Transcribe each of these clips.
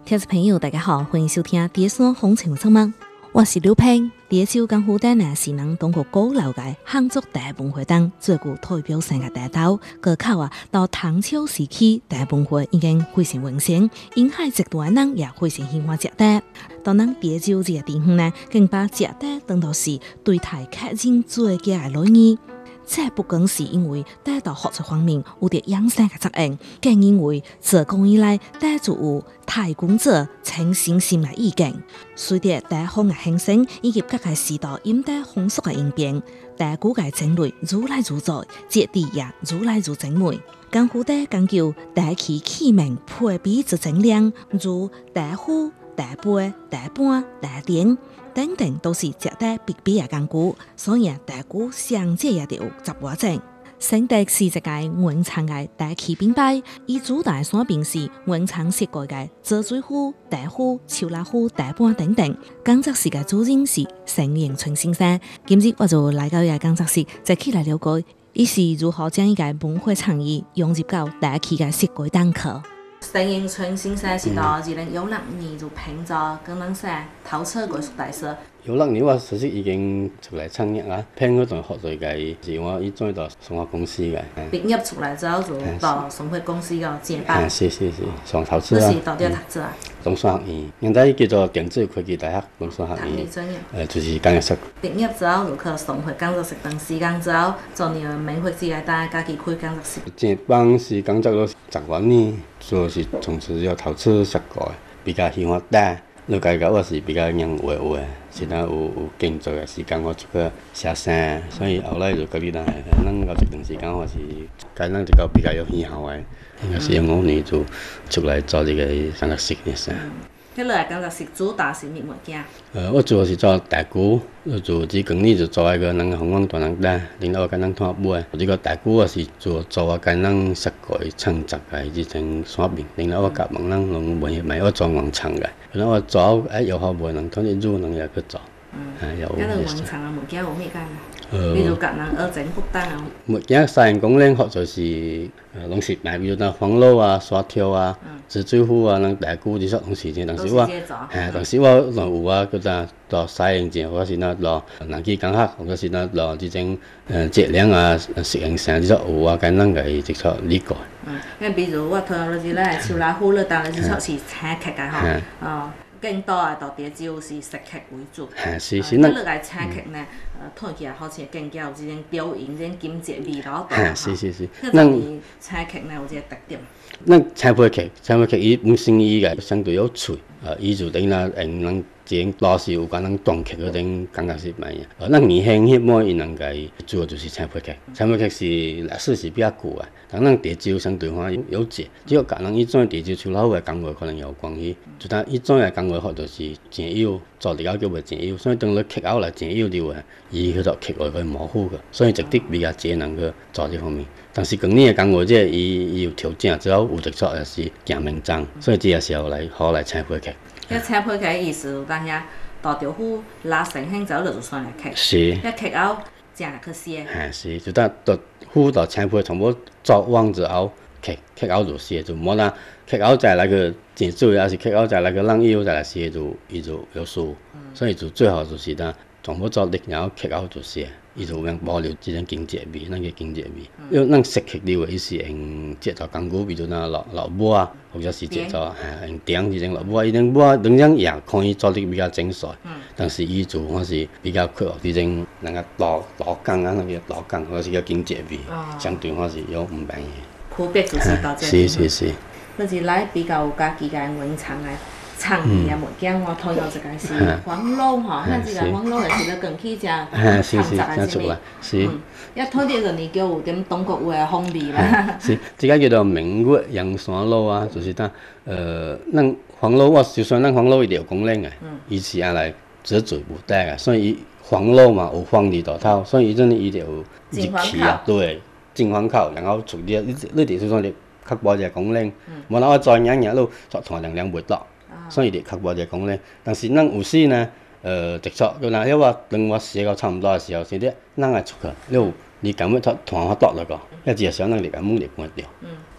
听众朋友，大家好，欢迎收听《第三风情新闻》，我是刘平。第首江湖灯呢，是咱中国古老嘅汉族大文化中最具代表性嘅大道。过口到唐朝时期，大文化已经非常完善，沿海一段人也非常喜欢食茶。到咱别州这个地方呢，更把食茶当作是对待客人最佳嘅礼仪。这不光是因为茶道学术方面有着养生嘅作用，更因为自古以来茶就有太公者诚心心嘅意见。随着茶风嘅兴盛以及各个时代饮茶风俗嘅演变，茶具嘅种类愈来愈多，质地也愈来愈精美。江湖茶讲究茶器器皿配比之精良，如茶壶、茶杯、茶盘、茶鼎等等，都是食茶必备嘅工具，所以茶具上界也得有10多种。新竹是一个原创嘅茶器品牌，以主打产品是原创设计嘅泽水壶、茶壶、手拉壶、茶盘等等。工作室嘅主人是陈迎春先生，今日我就来到伊个工作室，一起来了解伊是如何将伊个文化创意融入到茶器嘅设计当中。陈迎春先生是到2016年就评咗跟咱说陶瓷艺术大师。 16年我其实已经出来创业啊，骗嗰段学做嘅是我以前到生活公司嘅。 毕业出来之后就到生活公司个接班。 是，上陶瓷啊。 你是到底读书啊？ 农商学院，现在叫做电子科技大学农商学院。就是工业室。 毕业之后就去生活工作室当时间之后，做你个免费之来大家己开工作室。 这帮是工作了10多年，主要是从事了陶瓷设计，比较喜欢茶。你家我是比较让画画，现在有工作的时间我出去写生，所以后来就跟你咱有一段时间我是跟咱这个比较有喜好的，应该是15年就出来做这个工作室的噻。 迄落来工作室主打是咩物件？ 我主要是做茶具，做这工艺就做那个咱香港大人茶，然后跟咱拖买。这个茶具我是做跟咱设计创作的这种产品，然后我甲问咱拢卖我做原创的，然后我做有好卖，人通日煮人也去做。 有原创的物件有咩干？比如甲人学整复旦啊。 物件三样功能或者是拢是卖，比如咱黄卤啊、沙条啊、紫水壶啊、咱茶具这些拢是这。但是我若有啊，佮咱做三样件，或者是咱做人机工学，或者是咱做这种质量啊、适应性这些有啊，跟咱个直接理解。 那比如我睇落去咱手拉壶，你当然是说是请客个吼，更多的到地就是食客为主。 是。 咱落来请客呢，看起来好像更加有这种表演、这种经济味道大。 是。 咱请客呢有一个特点。 咱请客伊本身伊个相对有趣，伊就等于咱咱这种老师有讲咱团客嗰种感觉是蛮样。咱年轻迄么伊能个主要就是请客，请客是历史是比较久啊。但咱地州相对话有节，只要甲咱以前地州手老的工艺可能有关系。就咱以前的工艺法就是真有，做伫到叫袂真有，所以当你客后来真有了啊，伊去做客话可以模糊个，所以直接比较少人去做这方面。但是工艺的工艺这伊有条件，只要有特色也是行名章，所以这也是要来请客。 迄请客的意思，咱遐大条虎拉成香走就算来客。 是。 迄客后正来去写。 是，就咱虎到请客全部做完之后，客后就写，就无咱客后再来个剪水，还是客后再来个让油再来写，伊就有数。所以就最好就是咱全部做力，然后客后就写。伊就用保留这种经济味，咱个经济味。因为咱设计了伊是用制作工具，比如咱老母啊，或者是制作用钉这种老母啊，伊种母啊，当然也可以做得比较精细。但是伊做法是比较缺乏这种那个老钢啊，那个老钢或者是个经济味，相对话是有唔便宜。 区别就是到这。 是。 就是来比较有家己个原创个。创意的物件，我讨厌一个是黄卤吼，咱这个黄卤就是咧讲起只创作的这个， 是。 也讨厌就你叫有点中国话的风味啦。 是，这个叫做明月洋山卤啊，就是咱咱黄卤我就算咱黄卤伊有功能的，伊是安来只做不带的，所以伊黄卤嘛有黄字大头，所以伊真伊就有日期啊，对，金黄口，然后处理你就是说你确保一个功能，无那我再硬路作团量袂落。所以伫确保这功能，但是咱有时呢，直接就那迄我当我写到差不多的时候，是咱爱出去，你感觉它团法落了个，迄只时候咱就甲门就关掉。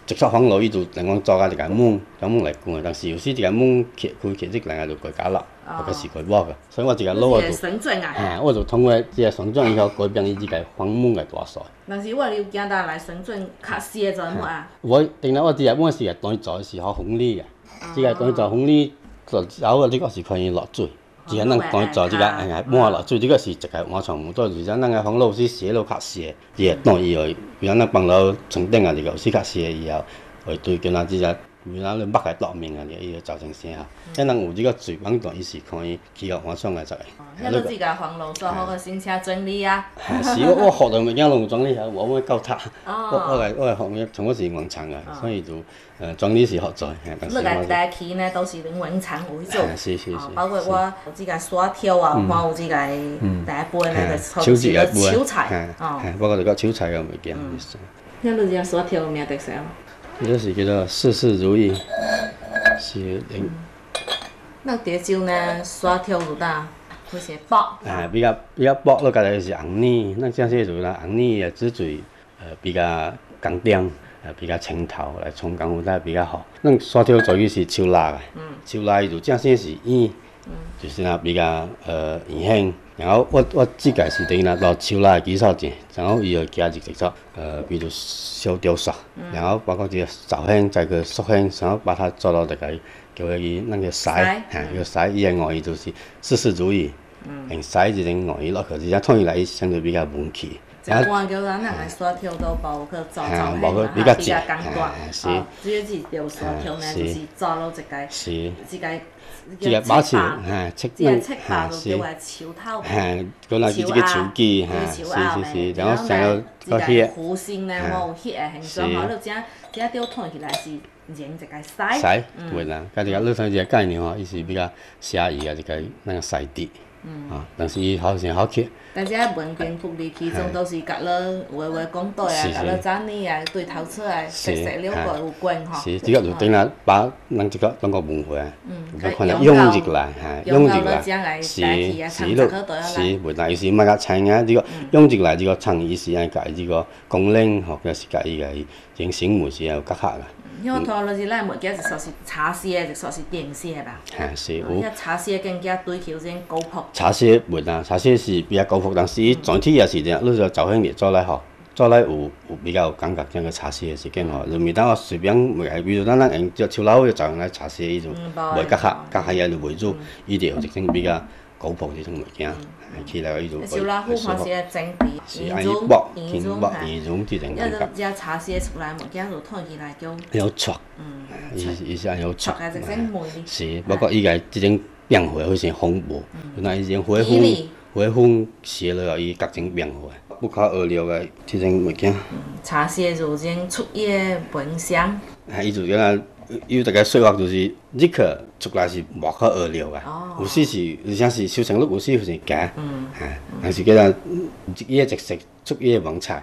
直接放落，伊就人讲做甲一个门来关，但是有时一个门开即个人就改加落，或者是改抹个，所以我一个路就，我就通过即个旋转以后改变伊即个房门个大小。 但是我有惊到来旋转较细个做么啊？ 我定了我即个门是当伊做是好锋利个，即个当伊做锋利，做后个即个是可以落水。只咱当伊做即个满落水，即个是一个完全唔做，就是咱个房路是斜路较细，伊会当伊会，比如咱房楼床顶啊，这个是较细以后，会对叫咱即个，比如咱捌个落面啊，伊会造成啥啊？咱人有即个水管当伊是可以起互完全个做个。 迄个即个房路做好个新车整理啊。 是，我学到物件拢有整理好，我要够塔。我个学业，从我是文场个，所以就整理是好做。 你个地基呢都是恁文场有去做。 是。 包括我有即个刷条啊，还有即个地杯呢， 就是个手菜。 包括这个手菜个物件。 迄你只刷条有名特色吗？ 这是叫做事事如意，是那潮州呢，刷条有呾，有些薄。 比较薄，落家是红泥，咱正说就是红泥个汁水，比较干点，比较清透来冲功夫才比较好。咱刷条做伊是手拉个，手拉伊就正说是圆，就是比较圆形。然后我即个是等于拿手拉的基础点，然后伊会加入一个比如小雕塑，然后包括这个造型，再个塑形，然后把它做到这个叫伊那个筛，叫筛伊个外衣就是事事如意，用筛一种外衣落去，而且看起来相对比较文气。 一般叫咱人个刷条都包去做造型嘛， 比较简单。 是。 主要是条刷条呢，就是做了一个。 这个马球， 这个切把就叫个球头， 嗰那是这个球机，是，然后上到这个弧形呢，我有迄个形状，吼，你这条看起来是连一个筛。 筛，对啦，甲这个你睇这个概念吼，伊是比较写意个一个那个筛底，但是伊好像好刻。 但是文经福利其中都是甲你话讲对啊，甲你整理啊，对头出来色色了个有关吼。 是，这个就等于把咱这个中国文化，要看来用入来，用入来，是，袂啦，有时买个菜啊，这个用入来这个创意是爱甲伊这个功能吼，或是甲伊个人生模式有结合啦。 因为拖落去咱物件就说是茶色，就说是电色吧。 是有。 遐茶色更加追求种高朴。 茶色袂啦，茶色是比较高朴，但是伊整体也是这样，你说造型力做来好，做来有比较有感觉，像个茶色的事件吼，就袂当我随便卖，比如咱用只手老虎造型来茶色，伊就袂结合，结合也就袂入，伊就有一种比较高朴这种物件，起来伊就。 手老虎看是整齐， 圆融这种感觉。 要只茶色出来物件就看起来叫。 有撮，伊是有撮。 撮个一种美。 是，包括伊个这种变化非常丰富，那伊种花粉写了伊各种变化，不可预料个这种物件。 茶色就种出叶闻香。 伊就讲有一个说法就是立刻出来是无可预料个，有时是而且是收成率有时非常假，但是叫做一叶一色出叶文采。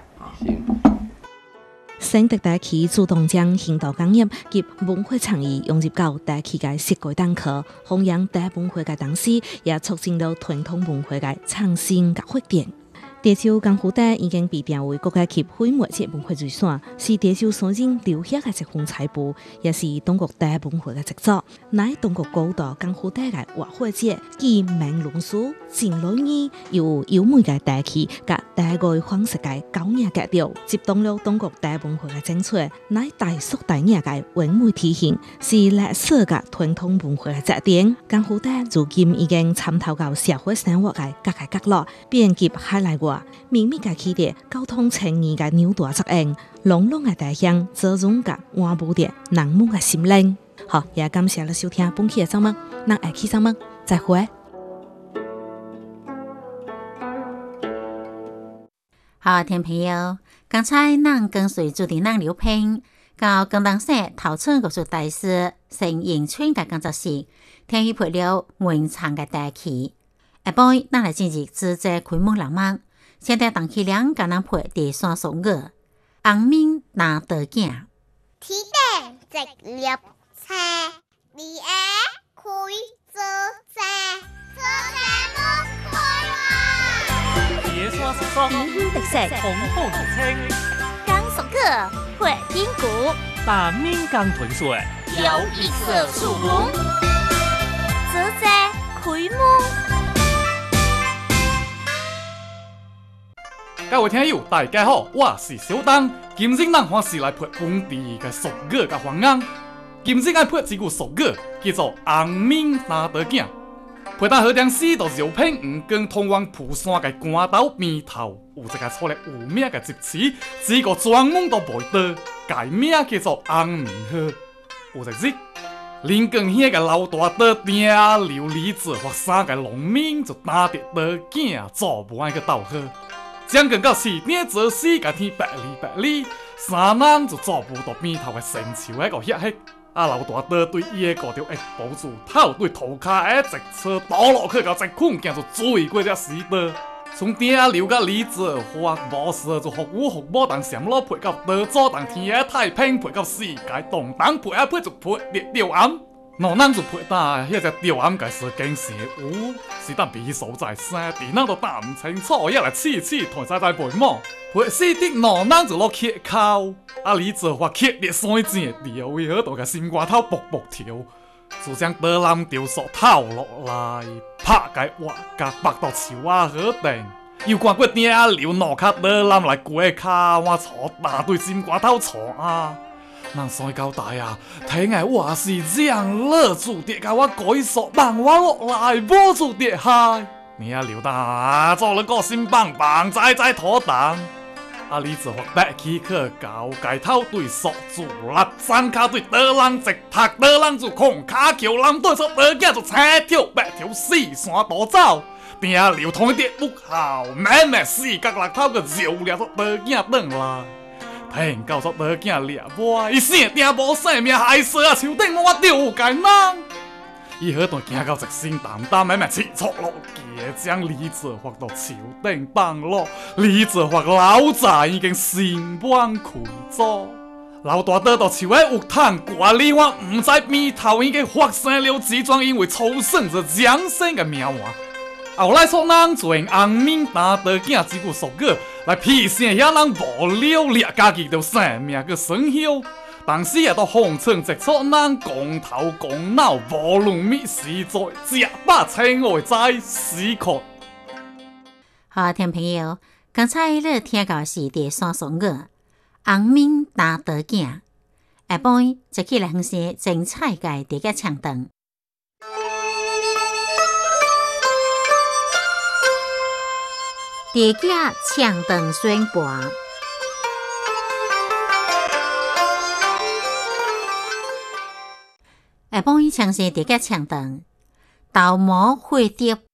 省特地区主动将现代工业及文化创意融入到地区嘅设计当中，弘扬地文化嘅同时，也促进到传统文化嘅创新甲发展。潮州江湖袋已经被评为国家级非物质文化遗产，是潮州所人留下嘅一份财富，也是中国地文化嘅杰作。乃中国高度江湖袋嘅画画节，以明龙书、真论语，有优美嘅地气，甲地外方式嘅高雅格调，集中了中国地文化嘅精髓，乃大俗大雅嘅完美体现，是历史嘅传统文化嘅节点。江湖袋如今已经参透到社会生活嘅各个角落，遍及海内外。秘密嘅起地，交通情义嘅纽带作用，浓浓嘅地香，滋润嘅换不掉人们嘅心灵。好，也感谢你收听本期嘅节目，咱下期节目再会。 好，听朋友，刚才咱跟随主持人刘平，到广东省头村艺术大师陈迎春嘅工作室，听伊配了文场嘅地区。下晡，咱来进入自在开幕浪漫。现在当起两甲咱配第三首歌，红面拿刀镜。 天顶直立车，二下开做车，做车木开哇。 铁刷刷， 皮肤特色， 红红青， 刚送客会听鼓。 把闽江屯水， 有一色出笼，泽在开幕。 各位听友，大家好，我是小东。今日咱欢喜来配本地嘅俗语甲方言。今日爱配一句俗语，叫做“红面拿得镜”。配搭好点时，就绕偏黄光通往蒲山嘅官道边头，有一个错咧有名嘅集市，只个专门都卖到，改名叫做红面河。有一日，林光遐个老大刀顶刘李子或三个农民就打着刀镜做完个稻禾。将近到市顶做事，甲天白里，三人就做不到边头嘅神树喺个遐迄。老大刀对伊个就会保住头，对涂骹诶直车倒落去，到一困行就追过只石刀。从顶流到李子花，无事就服武服武，当上路配到刀左，当天下太平配到世界动荡，配就配吊暗。两人就配搭迄只吊暗，甲是惊死有，是当比所在生，地人都打唔清楚，一来刺团在背毛，配死的两人就落缺口。李子花缺裂山正吊，为何度甲心肝头卜跳，就将刀篮吊索透落来，拍解挖甲拔到树仔河顶，又看过顶流两卡刀篮来过骹我坐打对心肝头坐啊！人山交代啊，听下我是这样勒住跌，甲我改索放我落来，保住跌海。你留大做了个心棒棒，再拖档。李子发带起去搞，街头对锁住力，三卡对刀人直拍，刀人就空卡桥，人对出刀架就青跳白条四山倒走。顶流同一跌不好，慢慢四角六头个绕了出刀架转来。听到说刀架掠我，伊生定无生命，害死啊！树顶我丢解人。伊好段行到一身淡淡，慢慢起错落街，将李子发到树顶放落。李子发老早已经心满开走，老大刀到树的有炭挂里，我唔知边头已经发生了几桩因为抽胜着江生的命案。后来错人就用红面打刀镜这句俗语来批醒遐人无了掠家己着生命个生锈。当时也都奉称一撮人公头公脑，无论咩时在100千外在死渴。 好，听朋友，刚才你听到是第三俗语“红面打刀镜”，下晡就起来分析精彩嘅第个唱段。第个唱段宣判。下晡伊唱是第个唱段，豆毛火碟